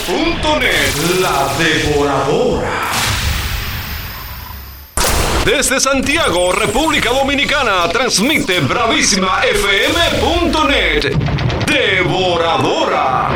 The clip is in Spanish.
La Devoradora. Desde Santiago, República Dominicana, transmite bravísimafm.net. Devoradora.